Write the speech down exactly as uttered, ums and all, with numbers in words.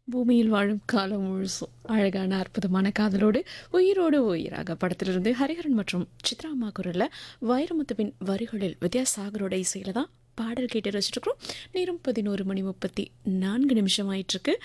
பூமியில் வாழும் காலம் முழுசும் அழகான அற்புதமான காதலோடு உயிரோடு உயிராக படத்திலிருந்து ஹரிஹரன் மற்றும் சித்ரா அம்மா குரல்ல வைரமுத்துவின் வரிகளில் வித்யாசாகரோட இசையில தான் பாடல் கேட்டு ரசிச்சிருக்கிறோம். நேரம் பதினோரு மணி முப்பத்தி நான்கு நிமிஷம் ஆயிட்டு இருக்கு.